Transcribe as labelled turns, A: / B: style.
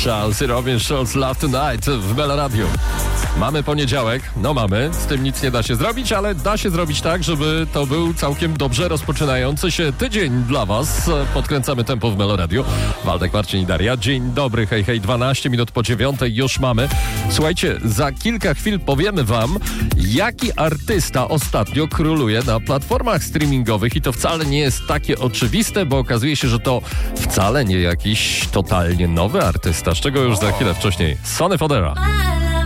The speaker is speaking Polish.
A: Charles i Robin Schulz, Love Tonight w Melo Radio. Mamy poniedziałek, z tym nic nie da się zrobić, ale da się zrobić tak, żeby to był całkiem dobrze rozpoczynający się tydzień dla was. Podkręcamy tempo w Melo Radio. Waldek, Marcin i Daria. Dzień dobry, hej, 12 minut po 9 już mamy. Słuchajcie, za kilka chwil powiemy wam, jaki artysta ostatnio króluje na platformach streamingowych i to wcale nie jest takie oczywiste, bo okazuje się, że to wcale nie jakiś totalnie nowy artysta, z czego już za chwilę wcześniej Sonny Fodera.